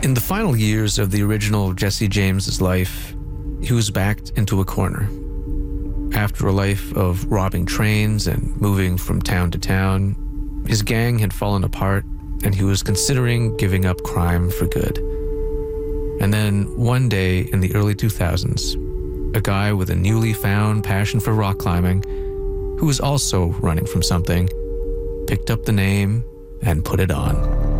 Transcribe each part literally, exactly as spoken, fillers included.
In the final years of the original Jesse James's life, he was backed into a corner. After a life of robbing trains and moving from town to town, his gang had fallen apart and he was considering giving up crime for good. And then one day in the early two thousands, a guy with a newly found passion for rock climbing, who was also running from something, picked up the name and put it on.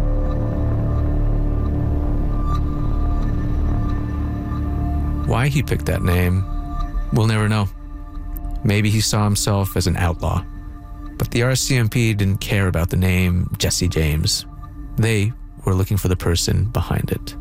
Why he picked that name, we'll never know. Maybe he saw himself as an outlaw, but the R C M P didn't care about the name Jesse James. They were looking for the person behind it.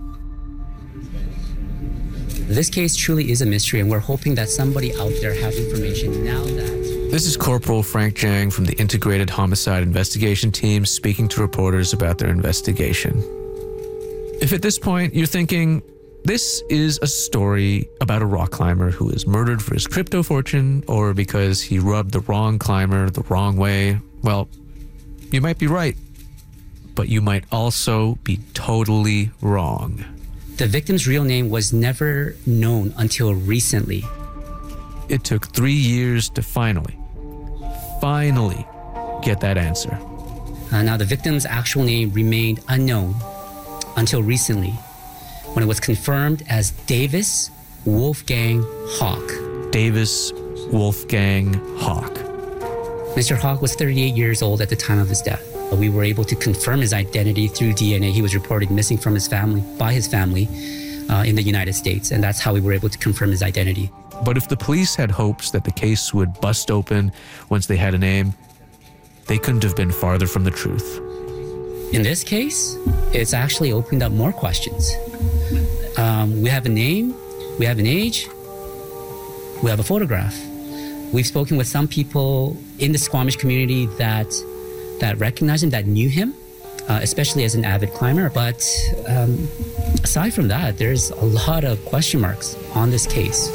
This case truly is a mystery, and we're hoping that somebody out there has information now that... This is Corporal Frank Jang from the Integrated Homicide Investigation Team speaking to reporters about their investigation. If at this point you're thinking, this is a story about a rock climber who is murdered for his crypto fortune or because he rubbed the wrong climber the wrong way, well, you might be right, but you might also be totally wrong. The victim's real name was never known until recently. It took three years to finally, finally get that answer. Uh, now, the victim's actual name remained unknown until recently, when it was confirmed as Davis Wolfgang Hawk. Davis Wolfgang Hawk. Mister Hawk was thirty-eight years old at the time of his death. We were able to confirm his identity through D N A. He was reported missing from his family, by his family uh, in the United States, and that's how we were able to confirm his identity. But if the police had hopes that the case would bust open once they had a name, they couldn't have been farther from the truth. In this case, it's actually opened up more questions. Um, we have a name, we have an age, we have a photograph. We've spoken with some people in the Squamish community that that recognized him, that knew him, uh, especially as an avid climber. But um, aside from that, there's a lot of question marks on this case.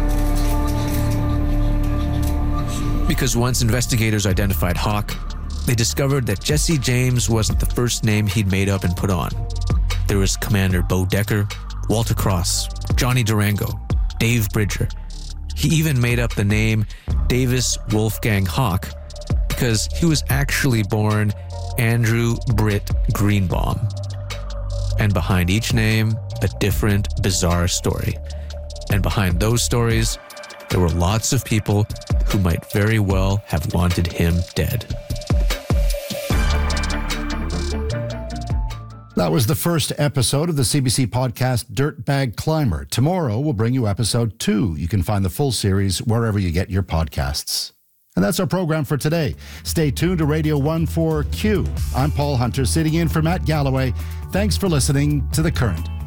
Because once investigators identified Hawk, they discovered that Jesse James wasn't the first name he'd made up and put on. There was Commander Bo Decker, Walter Cross, Johnny Durango, Dave Bridger. He even made up the name Davis Wolfgang Hawk because he was actually born Andrew Britt Greenbaum. And behind each name, a different, bizarre story. And behind those stories, there were lots of people who might very well have wanted him dead. That was the first episode of the C B C podcast Dirtbag Climber. Tomorrow we'll bring you episode two. You can find the full series wherever you get your podcasts. And that's our program for today. Stay tuned to Radio one four Q. I'm Paul Hunter, sitting in for Matt Galloway. Thanks for listening to The Current.